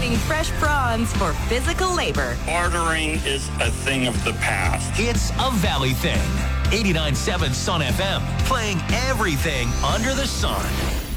bartering fresh prawns for physical labor. Bartering is a thing of the past. It's a Valley thing. 89.7 Sun FM, playing everything under the sun.